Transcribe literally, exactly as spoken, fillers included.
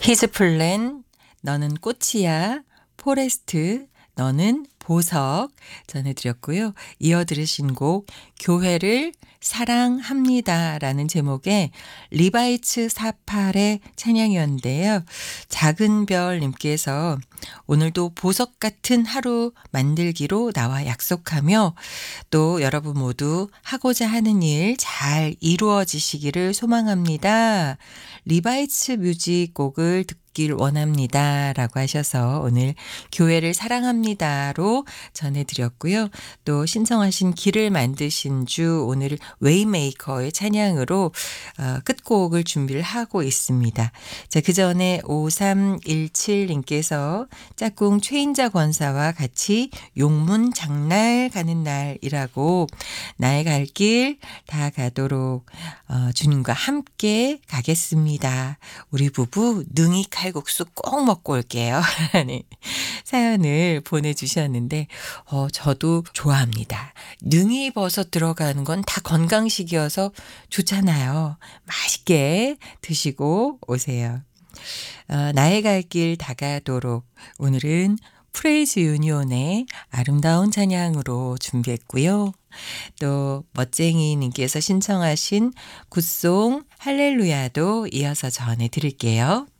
히즈플랜 너는 꽃이야, 포레스트 너는 보석 전해드렸고요. 이어 들으신 곡 교회를 사랑합니다라는 제목의 리바이츠 사십팔의 찬양이었는데요. 작은 별님께서 오늘도 보석 같은 하루 만들기로 나와 약속하며 또 여러분 모두 하고자 하는 일 잘 이루어지시기를 소망합니다. 리바이츠 뮤직 곡을 듣길 원합니다. 라고 하셔서 오늘 교회를 사랑합니다로 전해드렸고요. 또 신청하신 길을 만드신 주 오늘 웨이메이커의 찬양으로 어, 끝곡을 준비를 하고 있습니다. 자, 그 전에 오삼일칠님께서 짝꿍 최인자 권사와 같이 용문 장날 가는 날이라고 나의 갈 길 다 가도록 어, 주님과 함께 가겠습니다. 우리 부부 능이 칼국수 꼭 먹고 올게요. 네. 사연을 보내주셨는데 어, 저도 좋아합니다. 능이버섯 들어가는 건 다 건강식이어서 좋잖아요. 맛있게 드시고 오세요. 어, 나의 갈 길 다가도록 오늘은 프레이즈 유니온의 아름다운 찬양으로 준비했고요. 또 멋쟁이님께서 신청하신 굿송 할렐루야도 이어서 전해드릴게요.